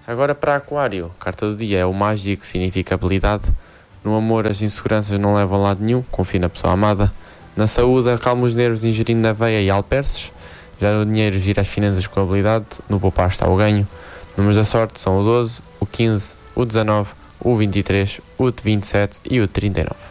Agora para Aquário, carta do dia é o mágico, que significa habilidade. No amor, as inseguranças não levam a lado nenhum, confie na pessoa amada. Na saúde, acalma os nervos ingerindo aveia e alperces. Já no dinheiro, gira as finanças com habilidade. No poupar está o ganho. Números da sorte são o 12, o 15, o 19, o 23, o 27 e o 39.